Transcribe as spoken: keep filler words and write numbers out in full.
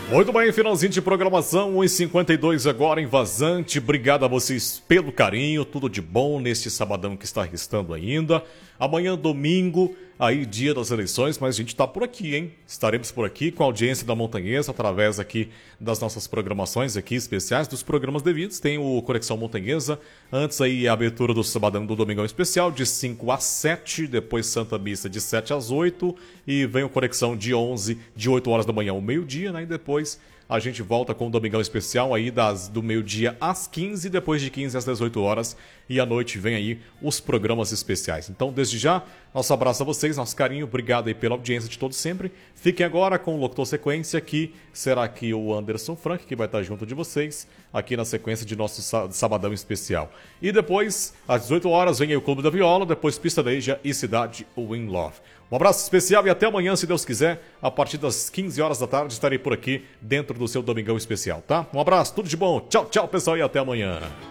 Muito bem, finalzinho de programação, um e cinquenta e dois agora em Vazante. Obrigado a vocês pelo carinho, tudo de bom neste sabadão que está restando ainda. Amanhã, domingo, aí dia das eleições, mas a gente está por aqui, hein? Estaremos por aqui com a audiência da Montanhesa, através aqui das nossas programações aqui especiais, dos programas devidos. Tem o Conexão Montanhesa, antes aí a abertura do sabadão do Domingão Especial, de cinco às sete, depois Santa Missa de sete às oito, e vem o Conexão de onze, de oito horas da manhã ao meio-dia, né? E depois a gente volta com o Domingão Especial aí das, do meio-dia às quinze, depois de quinze às dezoito horas, e à noite vem aí os programas especiais. Então, desde já, nosso abraço a vocês, nosso carinho, obrigado aí pela audiência de todos sempre. Fiquem agora com o Locutor Sequência, que será aqui o Anderson Frank, que vai estar junto de vocês, aqui na sequência de nosso Sabadão Especial. E depois, às dezoito horas, vem aí o Clube da Viola, depois Pista da Ija e Cidade Win Love. Um abraço especial e até amanhã, se Deus quiser, a partir das quinze horas da tarde, estarei por aqui dentro do seu Domingão Especial, tá? Um abraço, tudo de bom, tchau, tchau pessoal e até amanhã.